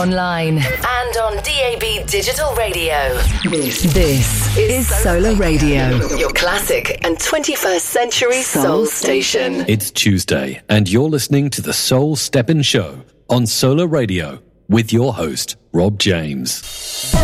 online and on DAB Digital Radio. This is Solar Radio, your classic and 21st century soul station. It's Tuesday, and you're listening to the Soul Step-In Show on Solar Radio with your host, Rob James.